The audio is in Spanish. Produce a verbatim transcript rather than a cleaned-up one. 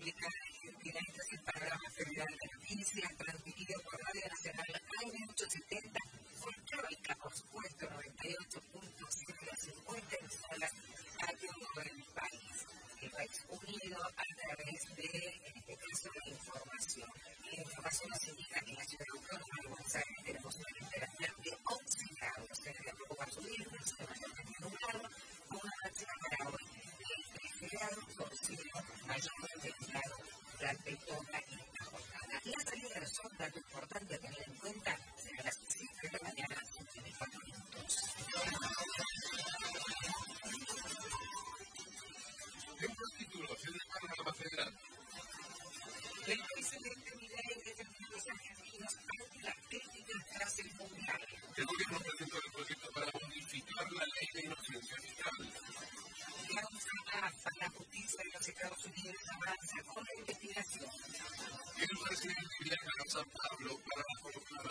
República Argentina. Este es el panorama federal de noticias transmitido por Radio Nacional A M ochocientos setenta, folclórica, por supuesto, noventa y ocho punto siete a cincuenta emisoras a todo el país. El país unido a través de, en este caso, la información. La información nos indica que en la ciudad autónoma de Buenos Aires tenemos una temperatura de once grados. En el campo va a subir, un cielo mayormente nublado, con una máxima para hoy de trece grados, con cielo mayormente nublado durante toda esta jornada. La salida del sol, dato importante a tener en cuenta, será a las siete de la mañana, cincuenta y cuatro minutos. En los títulos, en el panorama federal. El presidente Milei defendió a los argentinos ante las críticas tras el mundial. El gobierno presentó el proyecto para modificar la ley de inocencia fiscal. La UNAF, la justicia de los Estados Unidos, avanza con la investigación. El presidente viaja a San Pablo para colocar